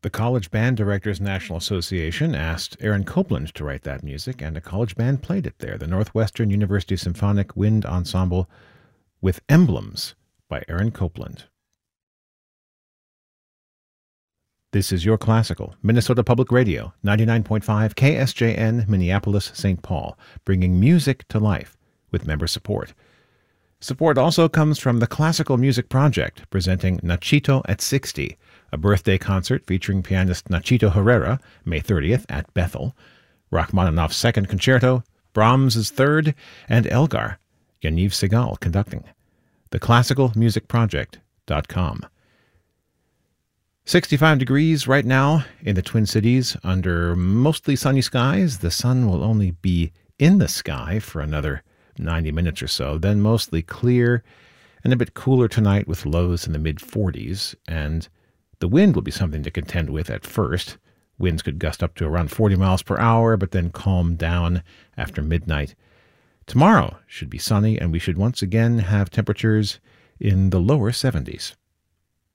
The College Band Directors National Association asked Aaron Copland to write that music, and a college band played it there. The Northwestern University Symphonic Wind Ensemble with Emblems by Aaron Copland. This is Your Classical, Minnesota Public Radio, 99.5 KSJN, Minneapolis, St. Paul, bringing music to life with member support. Support also comes from the Classical Music Project, presenting Nachito at 60, a birthday concert featuring pianist Nachito Herrera, May 30th at Bethel, Rachmaninoff's Second Concerto, Brahms' Third, and Elgar, Yaniv Segal conducting. theclassicalmusicproject.com. 65 degrees right now in the Twin Cities under mostly sunny skies. The sun will only be in the sky for another 90 minutes or so, then mostly clear and a bit cooler tonight with lows in the mid-40s, and the wind will be something to contend with at first. Winds could gust up to around 40 miles per hour, but then calm down after midnight. Tomorrow should be sunny, and we should once again have temperatures in the lower 70s.